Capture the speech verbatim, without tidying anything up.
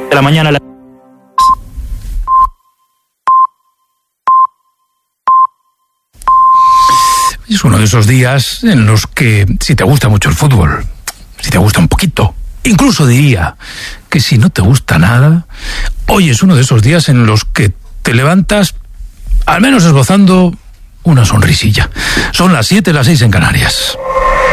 de la mañana. La... Es uno de esos días en los que, si te gusta mucho el fútbol, si te gusta un poquito, incluso diría que si no te gusta nada, hoy es uno de esos días en los que te levantas al menos esbozando una sonrisilla. Son las siete, las seis en Canarias.